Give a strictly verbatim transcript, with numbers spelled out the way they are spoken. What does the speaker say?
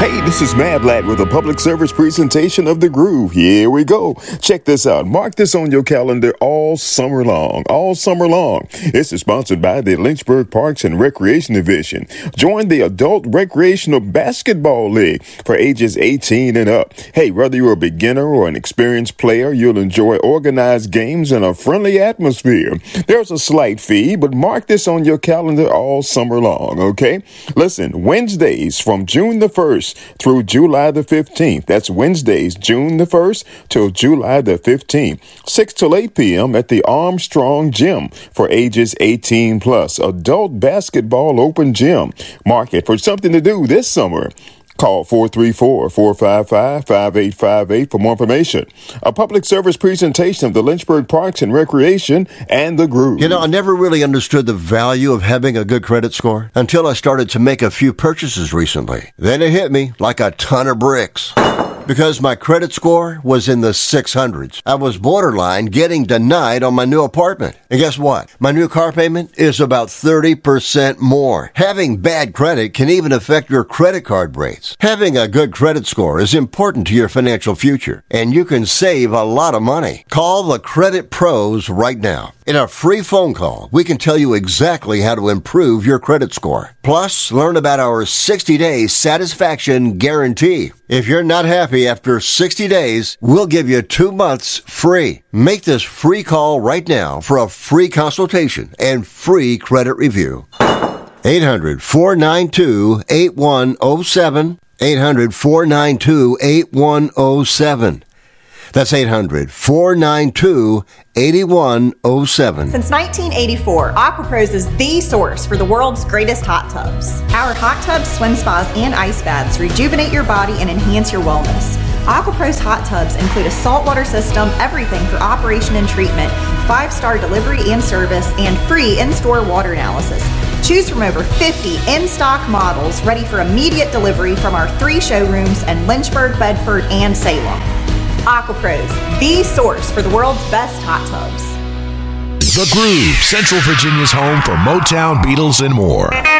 Hey, this is Mad Lad with a public service presentation of The Groove. Here we go. Check this out. Mark this on your calendar all summer long. All summer long. This is sponsored by the Lynchburg Parks and Recreation Division. Join the Adult Recreational Basketball League for ages eighteen and up. Hey, whether you're a beginner or an experienced player, you'll enjoy organized games in a friendly atmosphere. There's a slight fee, but mark this on your calendar all summer long, okay? Listen, Wednesdays from June the first through July the fifteenth. That's Wednesdays, June the first till July the fifteenth. six till eight p.m. at the Armstrong Gym for ages eighteen plus. Adult Basketball Open Gym. Mark it for something to do this summer. Call four three four, four five five, five eight five eight for more information. A public service presentation of the Lynchburg Parks and Recreation and The Groove. You know, I never really understood the value of having a good credit score until I started to make a few purchases recently. Then it hit me like a ton of bricks. Because my credit score was in the six hundreds. I was borderline getting denied on my new apartment. And guess what? My new car payment is about thirty percent more. Having bad credit can even affect your credit card rates. Having a good credit score is important to your financial future, and you can save a lot of money. Call the Credit Pros right now. In a free phone call, we can tell you exactly how to improve your credit score. Plus, learn about our sixty-day satisfaction guarantee. If you're not happy after sixty days, we'll give you two months free. Make this free call right now for a free consultation and free credit review. eight hundred, four nine two, eight one zero seven. eight hundred, four nine two, eight one zero seven. That's eight hundred, four nine two, eight one zero seven. Since nineteen eighty-four, AquaPros is the source for the world's greatest hot tubs. Our hot tubs, swim spas, and ice baths rejuvenate your body and enhance your wellness. AquaPros hot tubs include a saltwater system, everything for operation and treatment, five-star delivery and service, and free in-store water analysis. Choose from over fifty in-stock models ready for immediate delivery from our three showrooms in Lynchburg, Bedford, and Salem. AquaPros, the source for the world's best hot tubs. The Groove, Central Virginia's home for Motown, Beatles, and more.